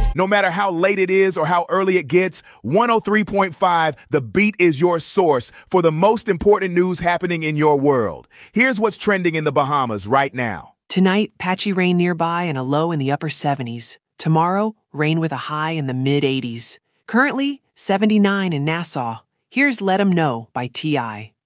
No matter how late it is or how early it gets, 103.5 The Beat is your source for the most important news happening in your world. Here's what's trending in the Bahamas right now. Tonight, patchy rain nearby and a low in the upper 70s. Tomorrow, rain with a high in the mid-80s. Currently, 79 in Nassau. Here's Let 'Em Know by T.I.